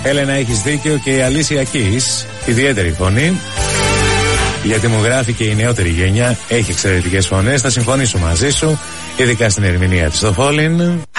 Έλενα, έχεις δίκιο, και η Αλήσια Keys, ιδιαίτερη φωνή. Γιατί μου γράφει και η νεότερη γενιά έχει εξαιρετικές φωνές. Θα συμφωνήσω μαζί σου, ειδικά στην ερμηνεία της στο Falling.